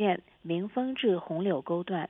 线明丰至红柳沟段，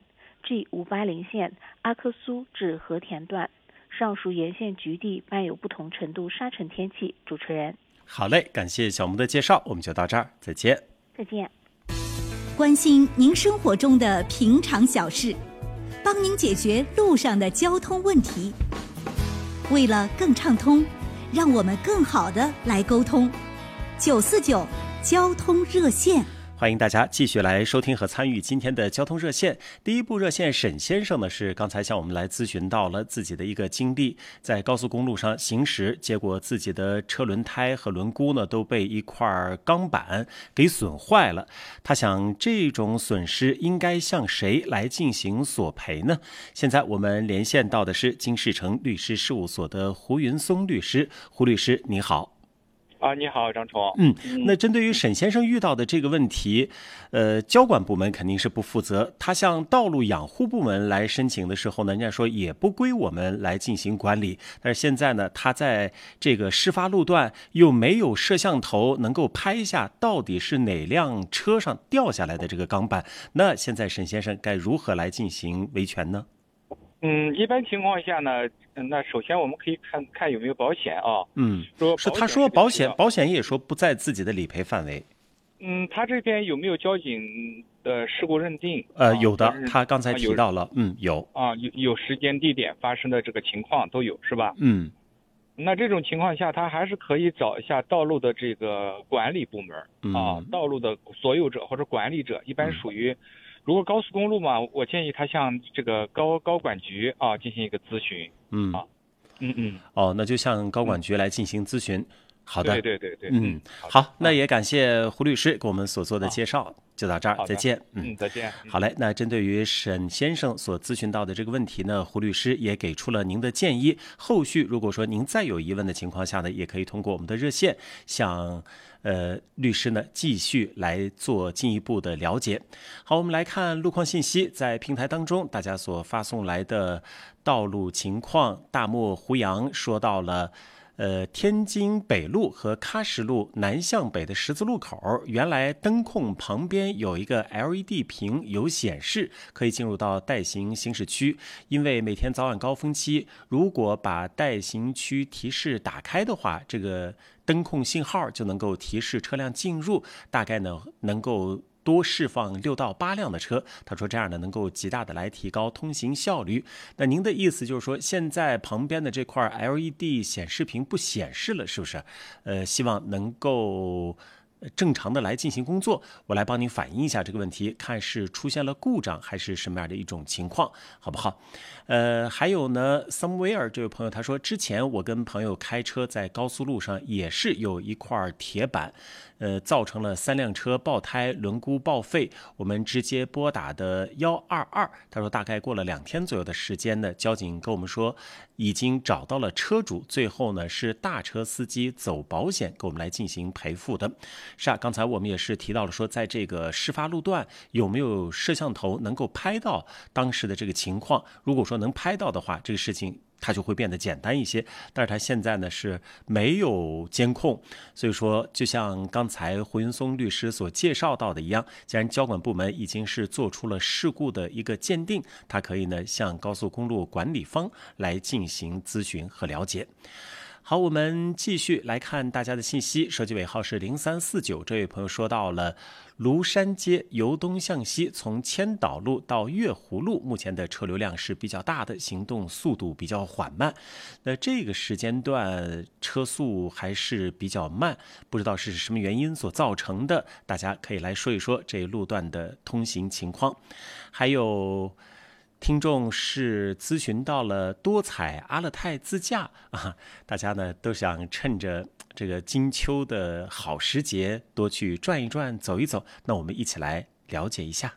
G580线阿克苏至和田段，上述沿线局地伴有不同程度沙尘天气。主持人。 好嘞，感谢小木的介绍，我们就到这儿，再见。 再见。 关心您生活中的平常小事，帮您解决路上的交通问题。为了更畅通，让我们更好的来沟通。949交通热线。 欢迎大家继续来收听和参与今天的交通热线。第一部热线沈先生呢，是刚才向我们来咨询到了自己的一个经历，在高速公路上行驶，结果自己的车轮胎和轮毂呢都被一块钢板给损坏了。他想这种损失应该向谁来进行索赔呢？现在我们连线到的是金世成律师事务所的胡云松律师。胡律师您好。 你好，张冲。 那针对于沈先生遇到的这个问题，交管部门肯定是不负责。他向道路养护部门来申请的时候呢，人家说也不归我们来进行管理。但是现在呢，他在这个事发路段又没有摄像头能够拍下到底是哪辆车上掉下来的这个钢板。那现在沈先生该如何来进行维权呢？ 一般情况下呢，那首先我们可以看有没有保险啊。 是他说保险也说不在自己的理赔范围。 他这边有没有交警的事故认定？ 有的，他刚才提到了，有有时间地点发生的这个情况都有，是吧？那这种情况下，他还是可以找一下道路的这个管理部门道路的所有者或者管理者，一般属于。如果高速公路嘛，我建议他向这个高管局进行一个咨询。 那就向高管局来进行咨询。好的， 对。 好，那也感谢胡律师给我们所做的介绍，就到这儿，再见。 再见。 好嘞，那针对于沈先生所咨询到的这个问题呢，胡律师也给出了您的建议。后续如果说您再有疑问的情况下呢，也可以通过我们的热线向律师呢继续来做进一步的了解。好，我们来看路况信息，在平台当中大家所发送来的道路情况。大漠胡杨说到了天津北路和喀什路南向北的十字路口，原来灯控旁边有一个 LED 屏有显示可以进入到带行行驶区，因为每天早晚高峰期，如果把带行区提示打开的话，这个灯控信号就能够提示车辆进入，大概呢能够多释放6到8辆的车。他说这样呢能够极大的来提高通行效率。那您的意思就是说，现在旁边的这块 LED 显示屏不显示了，是不是？希望能够正常的来进行工作。我来帮您反映一下这个问题，看是出现了故障还是什么样的一种情况，好不好？还有呢 Somewhere 这位朋友他说，之前我跟朋友开车在高速路上也是有一块铁板，造成了3辆车爆胎，轮毂报废，我们直接拨打的122。他说大概过了2天左右的时间呢，交警跟我们说已经找到了车主，最后呢是大车司机走保险给我们来进行赔付的。是啊，刚才我们也是提到了说，在这个事发路段有没有摄像头能够拍到当时的这个情况。如果说能拍到的话，这个事情它就会变得简单一些，但是它现在呢是没有监控，所以说就像刚才胡云松律师所介绍到的一样，既然交管部门已经是做出了事故的一个鉴定，它可以呢向高速公路管理方来进行咨询和了解。好，我们继续来看大家的信息。手机尾号是0349，这位朋友说到了庐山街由东向西，从千岛路到月湖路，目前的车流量是比较大的，行动速度比较缓慢。那这个时间段车速还是比较慢，不知道是什么原因所造成的，大家可以来说一说这一路段的通行情况。还有听众是咨询到了多彩阿勒泰自驾大家呢都想趁着这个金秋的好时节多去转一转走一走，那我们一起来了解一下。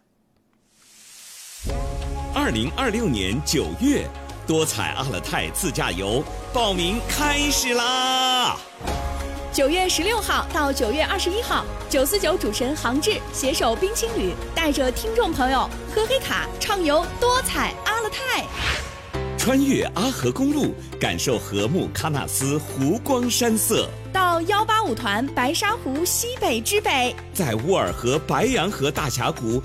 2026年9月，多彩阿勒泰自驾游报名开始啦 ！9月16号到9月21号，949主持人杭志携手冰青旅，带着听众朋友喝黑卡畅游多彩阿勒泰， 穿越阿河公路，感受禾木喀纳斯湖光山色， 到185团白沙湖西北之北， 在乌尔河、白洋河大峡谷